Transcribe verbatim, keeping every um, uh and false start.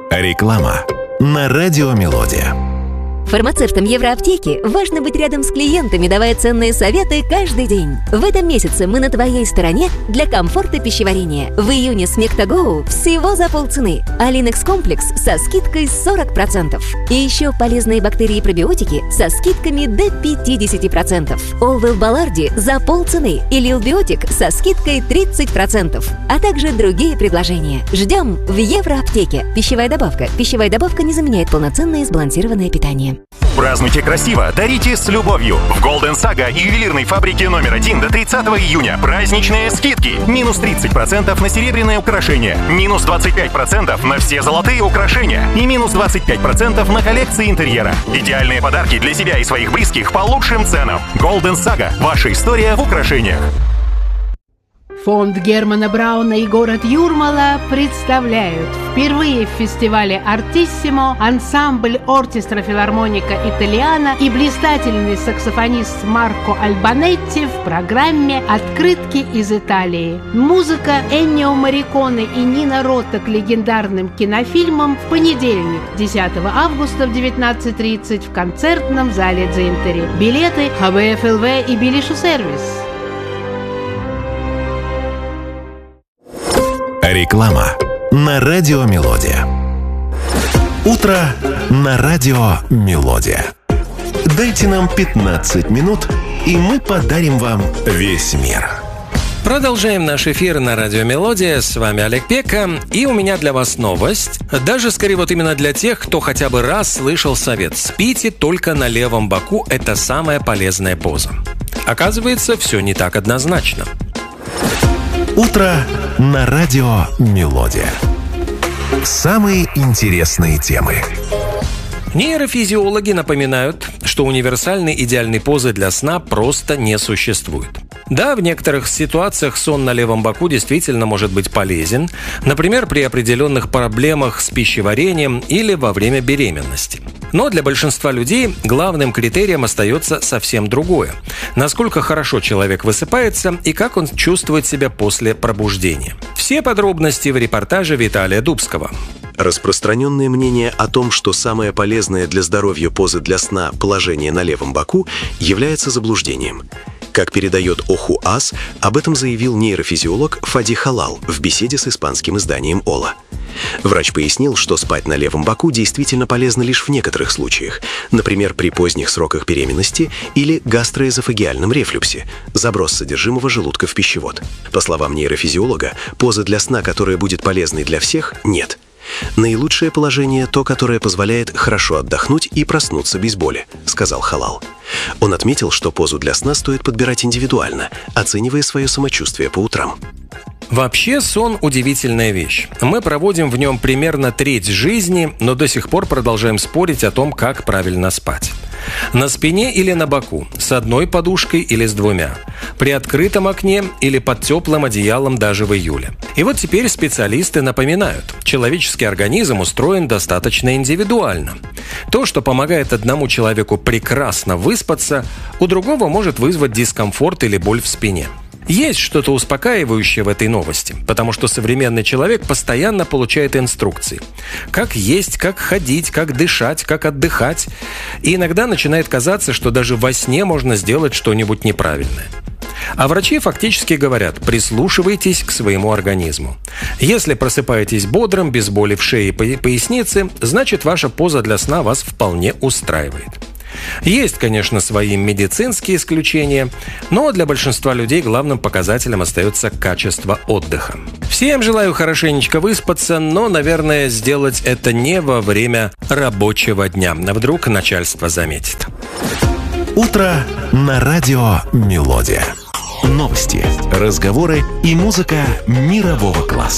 Реклама на радио «Мелодия». Фармацевтам Евроаптеки важно быть рядом с клиентами, давая ценные советы каждый день. В этом месяце мы на твоей стороне для комфорта пищеварения. В июне Смектагоу всего за полцены, а Линекс Комплекс со скидкой сорок процентов. И еще полезные бактерии и пробиотики со скидками до пятьдесят процентов. Олвел Баларди за полцены и Лилбиотик со скидкой тридцать процентов. А также другие предложения. Ждем в Евроаптеке. Пищевая добавка. Пищевая добавка не заменяет полноценное сбалансированное питание. Празднуйте красиво, дарите с любовью. В Golden Saga и ювелирной фабрике номер один до тридцатого июня праздничные скидки. Минус тридцать процентов на серебряные украшения, минус двадцать пять процентов на все золотые украшения и минус двадцать пять процентов на коллекции интерьера. Идеальные подарки для себя и своих близких по лучшим ценам. Golden Saga. Ваша история в украшениях. Фонд Германа Брауна и город Юрмала представляют впервые в фестивале «Артиссимо» ансамбль оркестра филармоника Италиана и блистательный саксофонист Марко Альбанетти в программе «Открытки из Италии». Музыка Эннио Морриконе и Нино Рота к легендарным кинофильмам в понедельник, десятого августа в девятнадцать тридцать в концертном зале Дзинтери. Билеты ха бэ эф эл вэ и Билишу сервис. Реклама на радио «Мелодия». Утро на радио «Мелодия». Дайте нам пятнадцать минут, и мы подарим вам весь мир. Продолжаем наш эфир на радио «Мелодия». С вами Олег Пека. И у меня для вас новость. Даже скорее вот именно для тех, кто хотя бы раз слышал совет: спите только на левом боку, это самая полезная поза. Оказывается, все не так однозначно. Утро на радио «Мелодия». Самые интересные темы. Нейрофизиологи напоминают, что универсальной идеальной позы для сна просто не существует. Да, в некоторых ситуациях сон на левом боку действительно может быть полезен, например, при определенных проблемах с пищеварением или во время беременности. Но для большинства людей главным критерием остается совсем другое. Насколько хорошо человек высыпается и как он чувствует себя после пробуждения. Все подробности в репортаже Виталия Дубского. Распространенное мнение о том, что самая полезная для здоровья поза для сна – положение на левом боку, является заблуждением. Как передает ОХУАС, об этом заявил нейрофизиолог Фади Халал в беседе с испанским изданием «Ола». Врач пояснил, что спать на левом боку действительно полезно лишь в некоторых случаях, например, при поздних сроках беременности или гастроэзофагиальном рефлюксе – заброс содержимого желудка в пищевод. По словам нейрофизиолога, позы для сна, которая будет полезной для всех, нет. Наилучшее положение – то, которое позволяет хорошо отдохнуть и проснуться без боли, сказал Халал. Он отметил, что позу для сна стоит подбирать индивидуально, оценивая свое самочувствие по утрам. Вообще, сон – удивительная вещь. Мы проводим в нем примерно треть жизни, но до сих пор продолжаем спорить о том, как правильно спать. На спине или на боку, с одной подушкой или с двумя, при открытом окне или под теплым одеялом даже в июле. И вот теперь специалисты напоминают, человеческий организм устроен достаточно индивидуально. То, что помогает одному человеку прекрасно выспаться, у другого может вызвать дискомфорт или боль в спине. Есть что-то успокаивающее в этой новости, потому что современный человек постоянно получает инструкции. Как есть, как ходить, как дышать, как отдыхать. И иногда начинает казаться, что даже во сне можно сделать что-нибудь неправильное. А врачи фактически говорят: прислушивайтесь к своему организму. Если просыпаетесь бодрым, без боли в шее и пояснице, значит, ваша поза для сна вас вполне устраивает. Есть, конечно, свои медицинские исключения, но для большинства людей главным показателем остается качество отдыха. Всем желаю хорошенечко выспаться, но, наверное, сделать это не во время рабочего дня. Вдруг начальство заметит. Утро на радио «Мелодия». Новости, разговоры и музыка мирового класса.